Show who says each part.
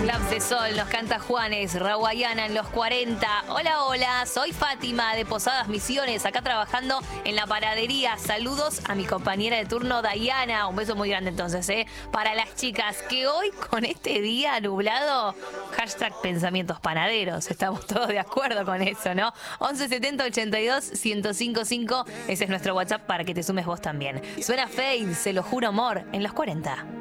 Speaker 1: Claps de Sol nos canta Juanes, Raguayana en los 40. Hola, hola, soy Fátima de Posadas Misiones, acá trabajando en la panadería. Saludos a mi compañera de turno, Dayana. Un beso muy grande entonces, para las chicas, que hoy con este día nublado, hashtag pensamientos panaderos. Estamos todos de acuerdo con eso, ¿no? 11 70 82 1055, ese es nuestro WhatsApp para que te sumes vos también. Suena Fade, se lo juro amor, en los 40.